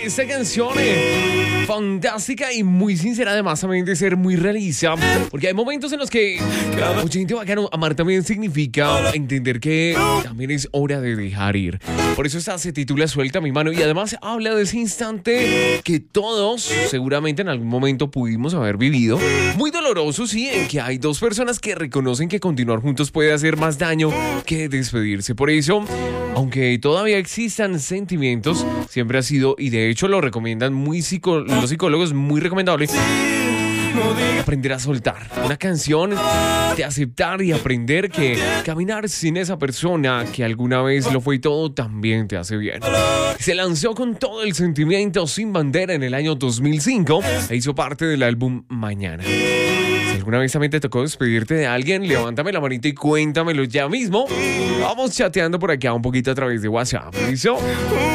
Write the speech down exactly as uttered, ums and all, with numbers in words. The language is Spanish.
esta canción eh, fantástica y muy sincera, además también de ser muy realista, porque hay momentos en los que oyente bacano, amar también significa entender que también es hora de dejar ir. Por eso esta se titula Suelta mi mano y además habla de ese instante que todos seguramente en algún momento pudimos haber vivido. Muy doloroso, sí, en que hay dos personas que reconocen que continuar juntos puede hacer más daño que despedirse. Por eso, aunque todavía existan sentimientos, siempre ha sido, y de hecho lo recomiendan muy psico- los psicólogos, muy recomendable, aprender a soltar. Una canción de aceptar y aprender que caminar sin esa persona que alguna vez lo fue todo también te hace bien. Se lanzó con todo el sentimiento Sin Bandera en el año dos mil cinco e hizo parte del álbum Mañana. Si alguna vez también te tocó despedirte de alguien, levántame la manita y cuéntamelo ya mismo. Vamos chateando por acá un poquito a través de WhatsApp. ¿Listo?